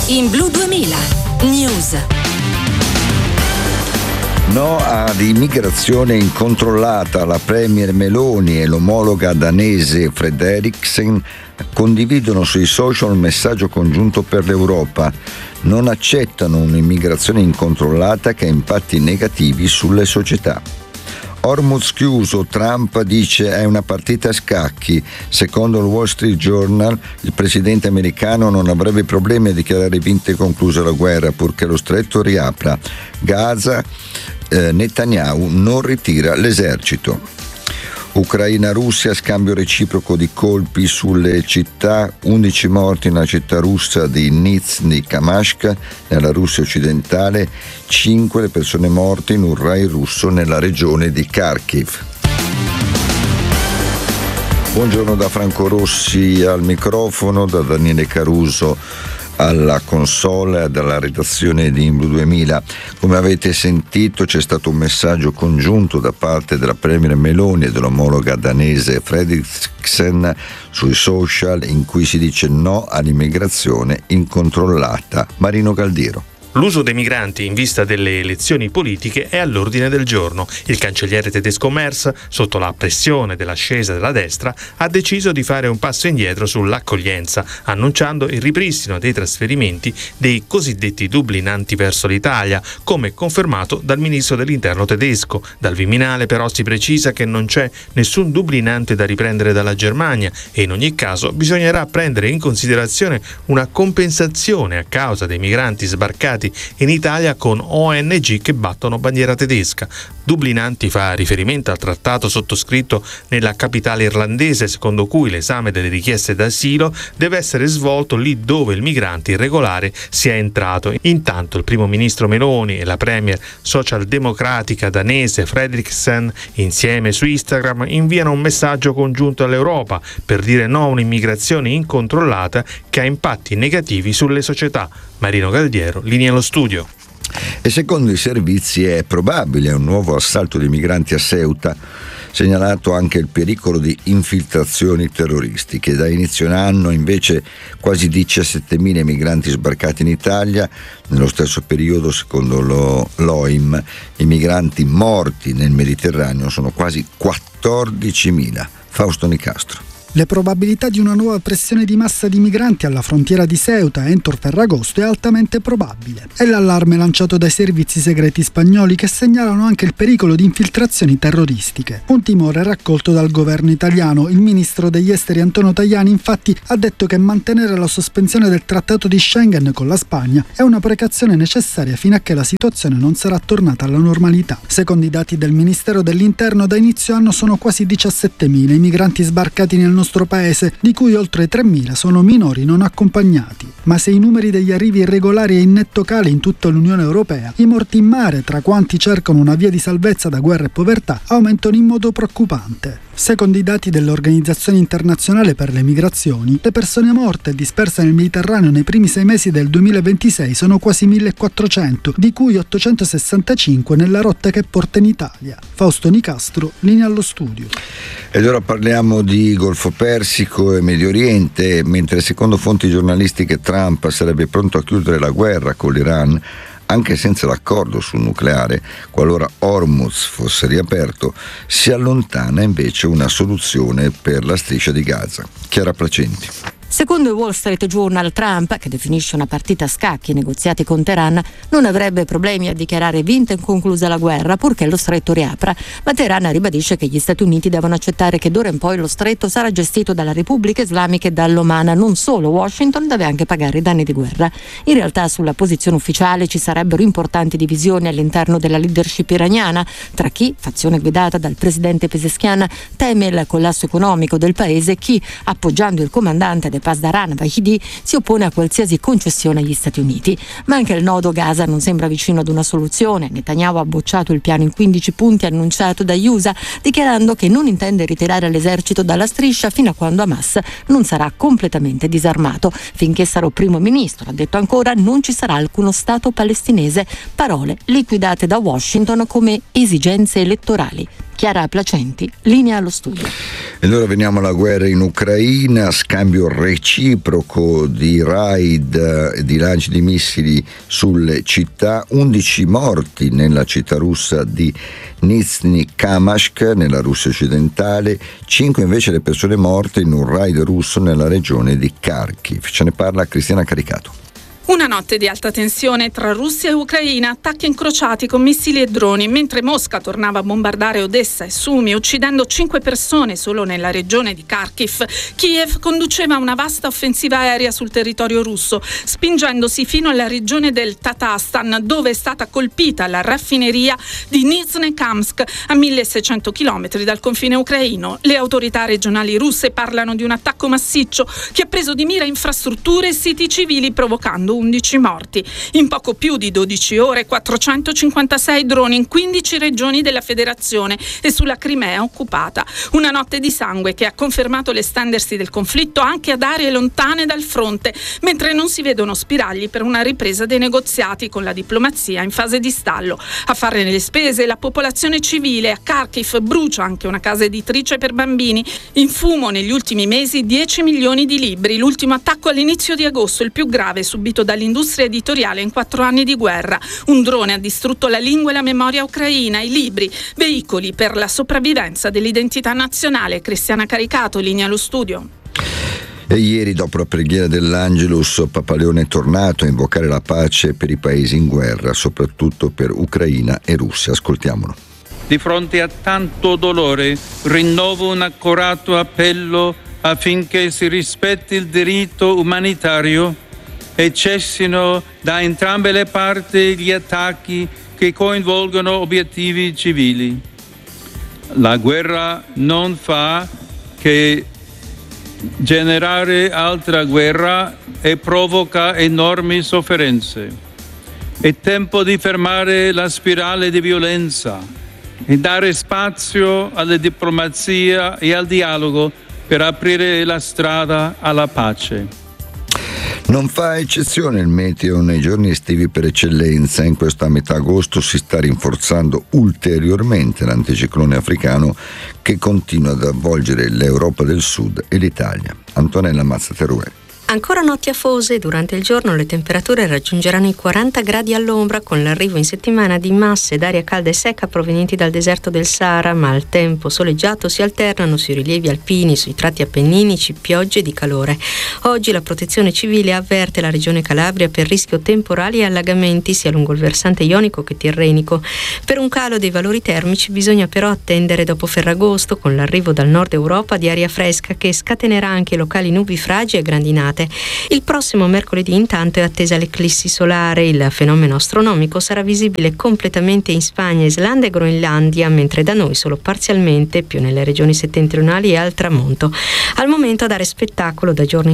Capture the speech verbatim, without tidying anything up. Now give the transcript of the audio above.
In Blu duemila News. No ad immigrazione incontrollata. La premier Meloni e l'omologa danese Frederiksen condividono sui social un messaggio congiunto per l'Europa. Non accettano un'immigrazione incontrollata che ha impatti negativi sulle società. Hormuz chiuso, Trump dice è una partita a scacchi. Secondo il Wall Street Journal, il presidente americano non avrebbe problemi a dichiarare vinta e conclusa la guerra purché lo stretto riapra. Gaza, eh, Netanyahu non ritira l'esercito. Ucraina-Russia, scambio reciproco di colpi sulle città, undici morti nella città russa di Nizhny Kamashk nella Russia occidentale, cinque le persone morte in un raid russo nella regione di Kharkiv. Buongiorno da Franco Rossi al microfono, da Daniele Caruso alla console e dalla redazione di In Blu duemila. Come avete sentito, c'è stato un messaggio congiunto da parte della premier Meloni e dell'omologa danese Frederiksen sui social in cui si dice no all'immigrazione incontrollata. Marino Galdiero. L'uso dei migranti in vista delle elezioni politiche è all'ordine del giorno. Il cancelliere tedesco Merz, sotto la pressione dell'ascesa della destra, ha deciso di fare un passo indietro sull'accoglienza, annunciando il ripristino dei trasferimenti dei cosiddetti dublinanti verso l'Italia, come confermato dal ministro dell'Interno tedesco. Dal Viminale però si precisa che non c'è nessun dublinante da riprendere dalla Germania e in ogni caso bisognerà prendere in considerazione una compensazione a causa dei migranti sbarcati in Italia con O N G che battono bandiera tedesca. Dublinanti fa riferimento al trattato sottoscritto nella capitale irlandese, secondo cui l'esame delle richieste d'asilo deve essere svolto lì dove il migrante irregolare sia entrato. Intanto il primo ministro Meloni e la premier socialdemocratica danese Frederiksen insieme su Instagram inviano un messaggio congiunto all'Europa per dire no a un'immigrazione incontrollata che ha impatti negativi sulle società. Marino Galdiero, linea allo studio. E secondo i servizi è probabile un nuovo assalto di migranti a Ceuta, segnalato anche il pericolo di infiltrazioni terroristiche. Da inizio anno invece quasi diciassettemila migranti sbarcati in Italia. Nello stesso periodo, secondo lo, l'O I M, i migranti morti nel Mediterraneo sono quasi quattordicimila. Fausto Nicastro. Le probabilità di una nuova pressione di massa di migranti alla frontiera di Ceuta entro Ferragosto è altamente probabile. È l'allarme lanciato dai servizi segreti spagnoli che segnalano anche il pericolo di infiltrazioni terroristiche. Un timore raccolto dal governo italiano. Il ministro degli esteri Antonio Tajani infatti ha detto che mantenere la sospensione del trattato di Schengen con la Spagna è una precauzione necessaria fino a che la situazione non sarà tornata alla normalità. Secondo i dati del Ministero dell'Interno, da inizio anno sono quasi diciassettemila i migranti sbarcati nel nostro paese, di cui oltre tremila sono minori non accompagnati. Ma se i numeri degli arrivi irregolari è in netto calo in tutta l'Unione Europea, i morti in mare, tra quanti cercano una via di salvezza da guerra e povertà, aumentano in modo preoccupante. Secondo i dati dell'Organizzazione Internazionale per le Migrazioni, le persone morte e disperse nel Mediterraneo nei primi sei mesi del duemilaventisei sono quasi millequattrocento, di cui ottocentosessantacinque nella rotta che porta in Italia. Fausto Nicastro, linea allo studio. Ed ora parliamo di Golfo Persico e Medio Oriente. Mentre secondo fonti giornalistiche Trump sarebbe pronto a chiudere la guerra con l'Iran, anche senza l'accordo sul nucleare, qualora Hormuz fosse riaperto, si allontana invece una soluzione per la striscia di Gaza. Chiara Placenti. Secondo il Wall Street Journal, Trump, che definisce una partita a scacchi i negoziati con Teheran, non avrebbe problemi a dichiarare vinta e conclusa la guerra purché lo stretto riapra, ma Teheran ribadisce che gli Stati Uniti devono accettare che d'ora in poi lo stretto sarà gestito dalla Repubblica Islamica e dall'Oman. Non solo, Washington deve anche pagare i danni di guerra. In realtà sulla posizione ufficiale ci sarebbero importanti divisioni all'interno della leadership iraniana, tra chi, fazione guidata dal presidente Pezeshkian, teme il collasso economico del paese e chi, appoggiando il comandante del Pasdaran Vahidi, si oppone a qualsiasi concessione agli Stati Uniti. Ma anche il nodo Gaza non sembra vicino ad una soluzione. Netanyahu ha bocciato il piano in quindici punti annunciato dagli U S A, dichiarando che non intende ritirare l'esercito dalla striscia fino a quando Hamas non sarà completamente disarmato. Finché sarò primo ministro, ha detto ancora, non ci sarà alcuno Stato palestinese. Parole liquidate da Washington come esigenze elettorali. Chiara Placenti, linea allo studio. E allora veniamo alla guerra in Ucraina, scambio reciproco di raid e di lanci di missili sulle città, undici morti nella città russa di Nizhny Kamashk nella Russia occidentale, cinque invece le persone morte in un raid russo nella regione di Kharkiv. Ce ne parla Cristiana Caricato. Una notte di alta tensione tra Russia e Ucraina, attacchi incrociati con missili e droni, mentre Mosca tornava a bombardare Odessa e Sumi, uccidendo cinque persone solo nella regione di Kharkiv. Kiev conduceva una vasta offensiva aerea sul territorio russo, spingendosi fino alla regione del Tatarstan, dove è stata colpita la raffineria di Nizhnekamsk, a milleseicento chilometri dal confine ucraino. Le autorità regionali russe parlano di un attacco massiccio che ha preso di mira infrastrutture e siti civili, provocando undici morti. In poco più di dodici ore, quattrocentocinquantasei droni in quindici regioni della federazione e sulla Crimea occupata. Una notte di sangue che ha confermato l'estendersi del conflitto anche ad aree lontane dal fronte, mentre non si vedono spiragli per una ripresa dei negoziati con la diplomazia in fase di stallo. A farne le spese la popolazione civile. A Kharkiv brucia anche una casa editrice per bambini. In fumo negli ultimi mesi dieci milioni di libri. L'ultimo attacco all'inizio di agosto, il più grave subito dall'industria editoriale in quattro anni di guerra. Un drone ha distrutto la lingua e la memoria ucraina, i libri, veicoli per la sopravvivenza dell'identità nazionale. Cristiana Caricato, linea allo studio. E ieri, dopo la preghiera dell'Angelus, Papa Leone è tornato a invocare la pace per i paesi in guerra, soprattutto per Ucraina e Russia. Ascoltiamolo. Di fronte a tanto dolore, rinnovo un accorato appello affinché si rispetti il diritto umanitario e cessino da entrambe le parti gli attacchi che coinvolgono obiettivi civili. La guerra non fa che generare altra guerra e provoca enormi sofferenze. È tempo di fermare la spirale di violenza e dare spazio alla diplomazia e al dialogo per aprire la strada alla pace. Non fa eccezione il meteo nei giorni estivi per eccellenza. In questa metà agosto si sta rinforzando ulteriormente l'anticiclone africano che continua ad avvolgere l'Europa del Sud e l'Italia. Antonella Mazzateruè. Ancora notti afose, durante il giorno le temperature raggiungeranno i quaranta gradi all'ombra con l'arrivo in settimana di masse d'aria calda e secca provenienti dal deserto del Sahara, ma al tempo soleggiato si alternano sui rilievi alpini, sui tratti appenninici, piogge di calore. Oggi la Protezione Civile avverte la regione Calabria per rischio temporali e allagamenti sia lungo il versante ionico che tirrenico. Per un calo dei valori termici bisogna però attendere dopo Ferragosto con l'arrivo dal nord Europa di aria fresca che scatenerà anche locali nubifragi e grandinate. Il prossimo mercoledì intanto è attesa l'eclissi solare. Il fenomeno astronomico sarà visibile completamente in Spagna, Islanda e Groenlandia, mentre da noi solo parzialmente, più nelle regioni settentrionali e al tramonto. Al momento a dare spettacolo da giorni